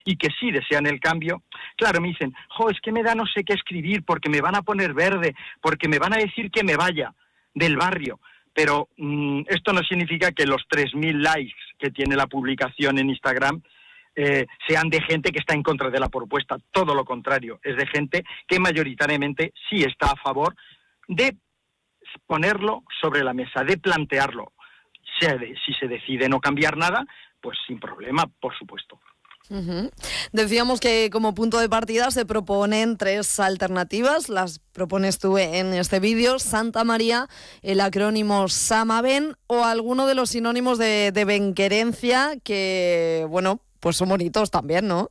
y que sí desean el cambio, claro, me dicen, es que me da no sé qué escribir porque me van a poner verde, porque me van a decir que me vaya del barrio. Pero esto no significa que los 3.000 likes que tiene la publicación en Instagram sean de gente que está en contra de la propuesta. Todo lo contrario, es de gente que mayoritariamente sí está a favor de ponerlo sobre la mesa, de plantearlo. Si se decide no cambiar nada, pues sin problema, por supuesto. Uh-huh. Decíamos que como punto de partida se proponen 3 alternativas, las propones tú en este vídeo: Santa María, el acrónimo Samaben o alguno de los sinónimos de benquerencia que, bueno, pues son bonitos también, ¿no?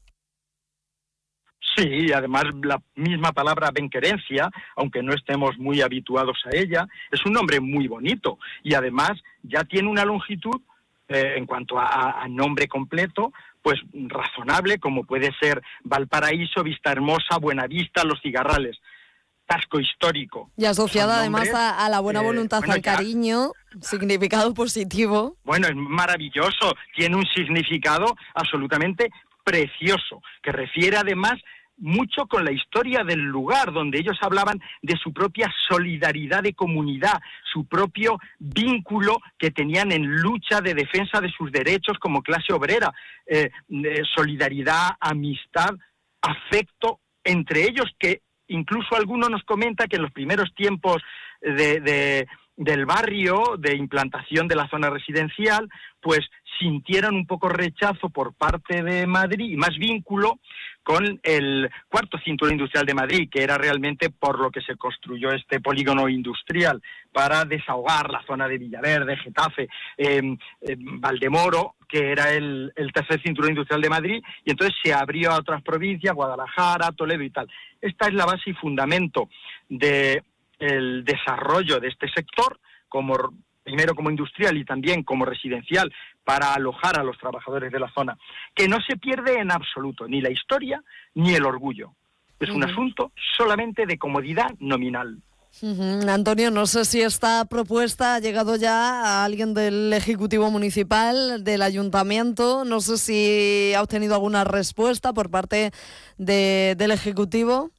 Sí, además la misma palabra benquerencia, aunque no estemos muy habituados a ella, es un nombre muy bonito y además ya tiene una longitud en cuanto a nombre completo, pues razonable, como puede ser Valparaíso, Vistahermosa, Buenavista, Los Cigarrales. Casco histórico. Y asociada además a la buena voluntad, al cariño, significado positivo. Bueno, es maravilloso, tiene un significado absolutamente precioso, que refiere además mucho con la historia del lugar, donde ellos hablaban de su propia solidaridad de comunidad, su propio vínculo que tenían en lucha de defensa de sus derechos como clase obrera, solidaridad, amistad, afecto entre ellos, que incluso alguno nos comenta que en los primeros tiempos del barrio, de implantación de la zona residencial, pues sintieron un poco rechazo por parte de Madrid y más vínculo con el cuarto cinturón industrial de Madrid, que era realmente por lo que se construyó este polígono industrial, para desahogar la zona de Villaverde, Getafe, Valdemoro, que era el tercer cinturón industrial de Madrid, y entonces se abrió a otras provincias, Guadalajara, Toledo y tal. Esta es la base y fundamento del desarrollo de este sector, primero como industrial y también como residencial, para alojar a los trabajadores de la zona, que no se pierde en absoluto ni la historia ni el orgullo. Es un asunto solamente de comodidad nominal. Antonio, no sé si esta propuesta ha llegado ya a alguien del Ejecutivo Municipal, del Ayuntamiento, no sé si ha obtenido alguna respuesta por parte del Ejecutivo.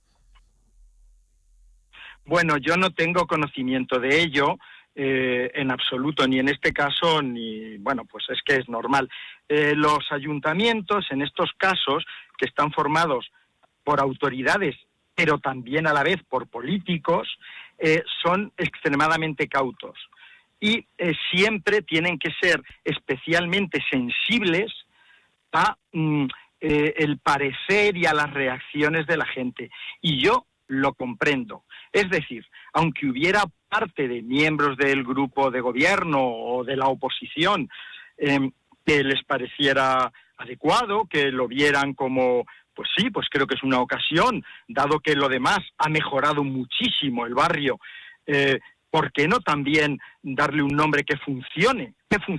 Bueno, yo no tengo conocimiento de ello en absoluto, ni en este caso, ni, bueno, pues es que es normal. Los ayuntamientos, en estos casos, que están formados por autoridades, pero también a la vez por políticos, son extremadamente cautos. Y siempre tienen que ser especialmente sensibles a el parecer y a las reacciones de la gente. Y yo lo comprendo. Es decir, aunque hubiera parte de miembros del grupo de gobierno o de la oposición que les pareciera adecuado, que lo vieran como, pues sí, pues creo que es una ocasión, dado que lo demás ha mejorado muchísimo el barrio, ¿por qué no también darle un nombre que funcione?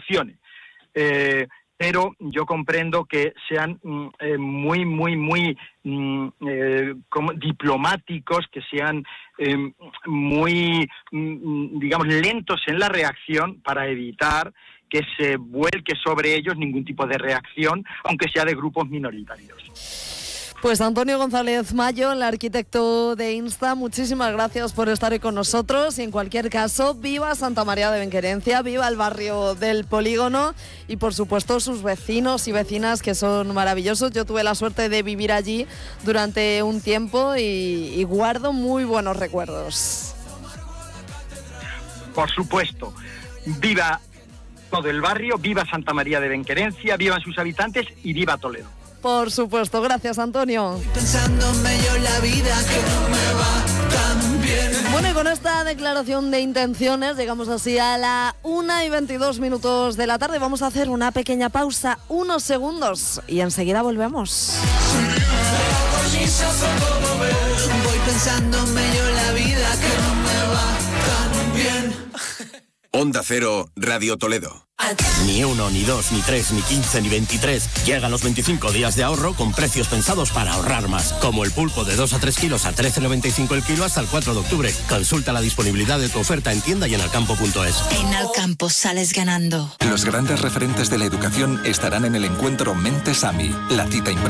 Pero yo comprendo que sean muy diplomáticos, que sean muy, digamos, lentos en la reacción para evitar que se vuelque sobre ellos ningún tipo de reacción, aunque sea de grupos minoritarios. Pues Antonio González Mayo, el arquitecto de Insta, muchísimas gracias por estar hoy con nosotros y en cualquier caso, viva Santa María de Benquerencia, viva el barrio del Polígono y por supuesto sus vecinos y vecinas que son maravillosos. Yo tuve la suerte de vivir allí durante un tiempo y guardo muy buenos recuerdos. Por supuesto, viva todo el barrio, viva Santa María de Benquerencia, vivan sus habitantes y viva Toledo. Por supuesto, gracias Antonio. Pensándome yo la vida que no me va tan bien. Bueno, y con esta declaración de intenciones llegamos así a la 1:22 de la tarde. Vamos a hacer una pequeña pausa, unos segundos, y enseguida volvemos. Voy pensándome yo la vida que no me va tan bien. Onda Cero, Radio Toledo. Ni 1, ni 2, ni 3, ni 15, ni 23. Llegan los 25 días de ahorro con precios pensados para ahorrar más. Como el pulpo de 2 a 3 kilos a 13,95 el kilo hasta el 4 de octubre. Consulta la disponibilidad de tu oferta en tienda y en alcampo.es. En Alcampo sales ganando. Los grandes referentes de la educación estarán en el encuentro Mentes AMI, la cita